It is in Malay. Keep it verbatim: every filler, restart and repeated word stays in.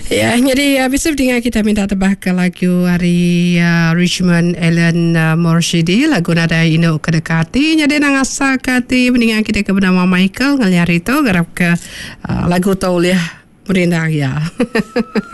Ya, jadi uh, bisa dengan kita minta tebah ke lagu hari uh, Richmond Ellen uh, Morshidi, lagu nada ino kedekati. Jadi nang asa kati mendingan kita ke bernama Michael ngaliar itu garap ke uh, lagu tauliah merindang ya.